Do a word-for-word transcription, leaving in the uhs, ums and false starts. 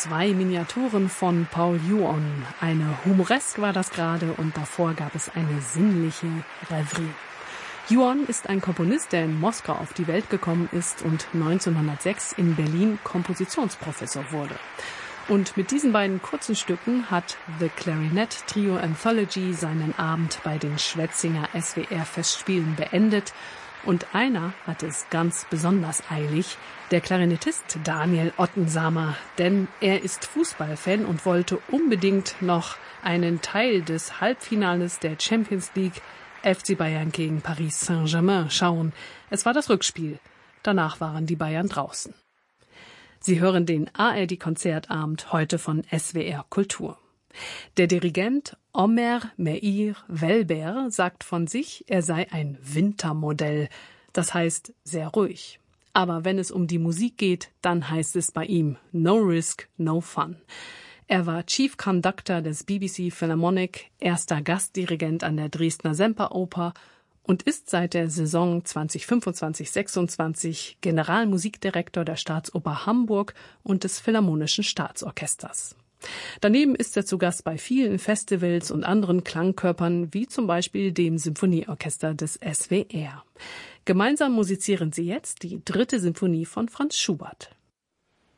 zwei Miniaturen von Paul Juon. Eine Humoresk war das gerade und davor gab es eine sinnliche Rêverie. Juon ist ein Komponist, der in Moskau auf die Welt gekommen ist und neunzehnhundertsechs in Berlin Kompositionsprofessor wurde. Und mit diesen beiden kurzen Stücken hat The Clarinet Trio Anthology seinen Abend bei den Schwetzinger S W R-Festspielen beendet. Und einer hat es ganz besonders eilig, der Klarinettist Daniel Ottensamer, denn er ist Fußballfan und wollte unbedingt noch einen Teil des Halbfinales der Champions League F C Bayern gegen Paris Saint-Germain schauen. Es war das Rückspiel. Danach waren die Bayern draußen. Sie hören den A R D-Konzertabend heute von S W R Kultur. Der Dirigent Omer Meir Welber sagt von sich, er sei ein Wintermodell. Das heißt sehr ruhig. Aber wenn es um die Musik geht, dann heißt es bei ihm No Risk, No Fun. Er war Chief Conductor des B B C Philharmonic, erster Gastdirigent an der Dresdner Semperoper und ist seit der Saison zwanzig fünfundzwanzig sechsundzwanzig Generalmusikdirektor der Staatsoper Hamburg und des Philharmonischen Staatsorchesters. Daneben ist er zu Gast bei vielen Festivals und anderen Klangkörpern, wie zum Beispiel dem Symphonieorchester des S W R. Gemeinsam musizieren sie jetzt die dritte Symphonie von Franz Schubert.